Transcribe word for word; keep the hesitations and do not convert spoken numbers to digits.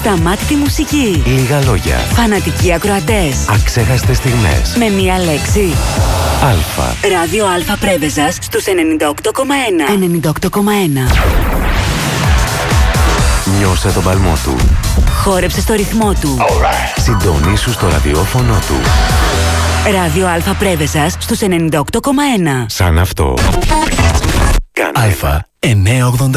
Ασταμάτητη μουσική. Λίγα λόγια. Φανατικοί ακροατές. Αξέχαστες στιγμές. Με μία λέξη. Αλφα. Ράδιο Αλφα Πρέβεζας στους ενενήντα οκτώ κόμμα ένα. ενενήντα οκτώ κόμμα ένα. Νιώσε τον παλμό του. Χόρεψε στο ρυθμό του. Right. Συντονίσου στο ραδιόφωνο του. Ράδιο Αλφα Πρέβεζας στους ενενήντα οκτώ κόμμα ένα. Σαν αυτό. Αλφα εννιακόσια ογδόντα